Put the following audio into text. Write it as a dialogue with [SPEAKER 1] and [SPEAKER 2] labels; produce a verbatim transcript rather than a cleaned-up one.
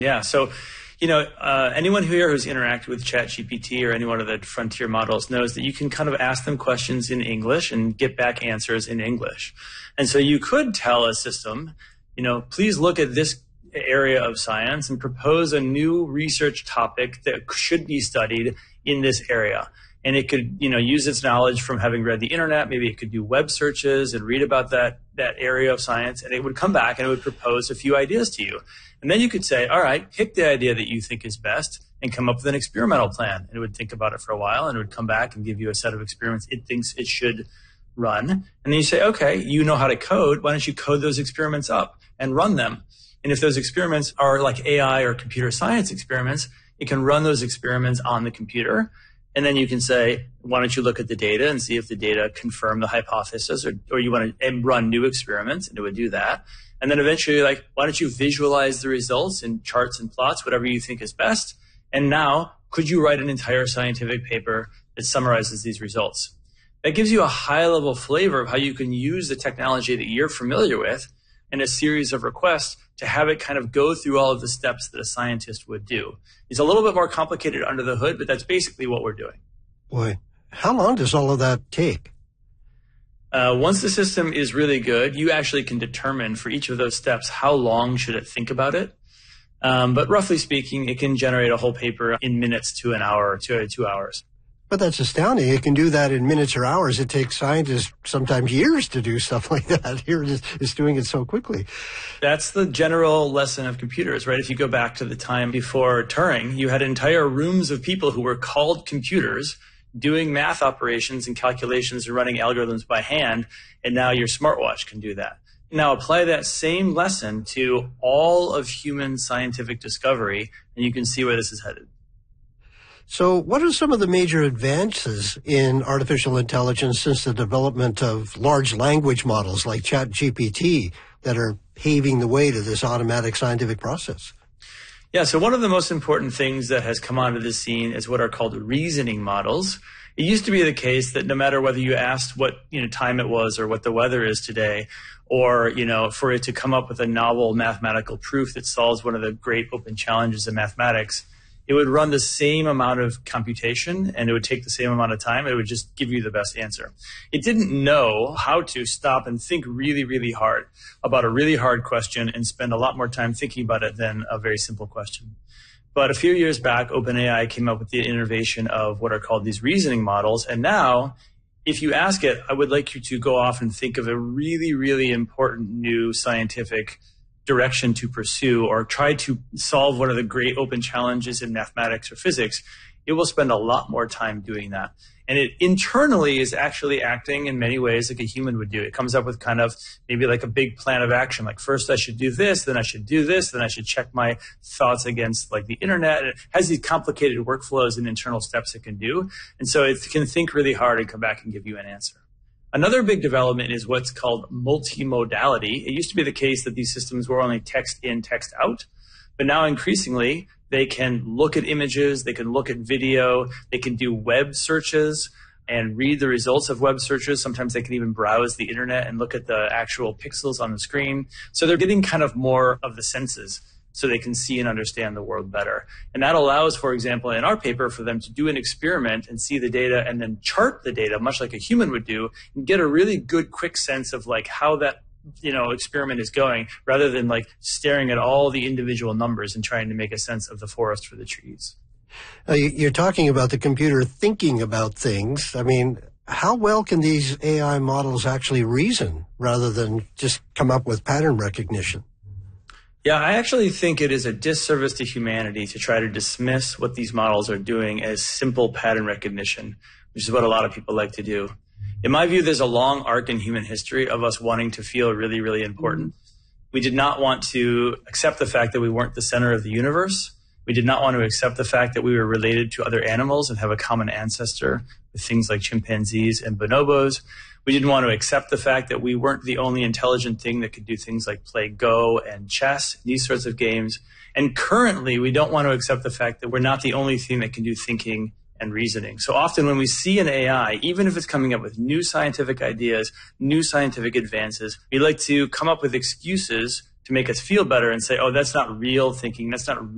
[SPEAKER 1] Yeah. So, you know, uh, anyone here who's interacted with ChatGPT or any one of the frontier models knows that you can kind of ask them questions in English and get back answers in English. And so you could tell a system, you know, please look at this area of science and propose a new research topic that should be studied in this area. And it could, you know, use its knowledge from having read the internet. Maybe it could do web searches and read about that, that area of science. And it would come back and it would propose a few ideas to you. And then you could say, all right, pick the idea that you think is best and come up with an experimental plan. And it would think about it for a while and it would come back and give you a set of experiments it thinks it should run. And then you say, okay, you know how to code. Why don't you code those experiments up and run them? And if those experiments are like A I or computer science experiments, it can run those experiments on the computer. And then you can say, why don't you look at the data and see if the data confirm the hypothesis, or, or you want to run new experiments, and it would do that. And then eventually you're like, why don't you visualize the results in charts and plots, whatever you think is best. And now, could you write an entire scientific paper that summarizes these results? That gives you a high level flavor of how you can use the technology that you're familiar with in a series of requests to have it kind of go through all of the steps that a scientist would do. It's a little bit more complicated under the hood, but that's basically what we're doing.
[SPEAKER 2] Boy, how long does all of that take?
[SPEAKER 1] Uh, once the system is really good, you actually can determine for each of those steps how long should it think about it. Um, but roughly speaking, it can generate a whole paper in minutes to an hour or two, two hours.
[SPEAKER 2] But that's astounding. It can do that in minutes or hours. It takes scientists sometimes years to do stuff like that. Here it is, it's doing it so quickly.
[SPEAKER 1] That's the general lesson of computers, right? If you go back to the time before Turing, you had entire rooms of people who were called computers doing math operations and calculations and running algorithms by hand, and now your smartwatch can do that. Now apply that same lesson to all of human scientific discovery, and you can see where this is headed.
[SPEAKER 2] So what are some of the major advances in artificial intelligence since the development of large language models like ChatGPT that are paving the way to this automatic scientific process?
[SPEAKER 1] Yeah, so one of the most important things that has come onto the scene is what are called reasoning models. It used to be the case that no matter whether you asked what, you know, time it was or what the weather is today, or, you know, for it to come up with a novel mathematical proof that solves one of the great open challenges in mathematics, it would run the same amount of computation and it would take the same amount of time. It would just give you the best answer. It didn't know how to stop and think really, really hard about a really hard question and spend a lot more time thinking about it than a very simple question. But a few years back, OpenAI came up with the innovation of what are called these reasoning models. And now, if you ask it, I would like you to go off and think of a really, really important new scientific direction to pursue, or try to solve one of the great open challenges in mathematics or physics, it will spend a lot more time doing that. And it internally is actually acting in many ways like a human would do. It comes up with kind of maybe like a big plan of action, like first I should do this, then I should do this, then I should check my thoughts against like the internet. It has these complicated workflows and internal steps it can do. And so it can think really hard and come back and give you an answer. Another big development is what's called multimodality. It used to be the case that these systems were only text in, text out, but now increasingly they can look at images, they can look at video, they can do web searches and read the results of web searches. Sometimes they can even browse the internet and look at the actual pixels on the screen. So they're getting kind of more of the senses, so they can see and understand the world better. And that allows, for example, in our paper, for them to do an experiment and see the data and then chart the data, much like a human would do, and get a really good, quick sense of like how that, you know, experiment is going, rather than like staring at all the individual numbers and trying to make a sense of the forest for the trees.
[SPEAKER 2] Uh, you're talking about the computer thinking about things. I mean, how well can these A I models actually reason rather than just come up with pattern recognition?
[SPEAKER 1] Yeah, I actually think it is a disservice to humanity to try to dismiss what these models are doing as simple pattern recognition, which is what a lot of people like to do. In my view, there's a long arc in human history of us wanting to feel really, really important. We did not want to accept the fact that we weren't the center of the universe. We did not want to accept the fact that we were related to other animals and have a common ancestor with things like chimpanzees and bonobos. We didn't want to accept the fact that we weren't the only intelligent thing that could do things like play Go and chess, these sorts of games. And currently, we don't want to accept the fact that we're not the only thing that can do thinking and reasoning. So often when we see an A I, even if it's coming up with new scientific ideas, new scientific advances, we like to come up with excuses to make us feel better and say, oh, that's not real thinking, that's not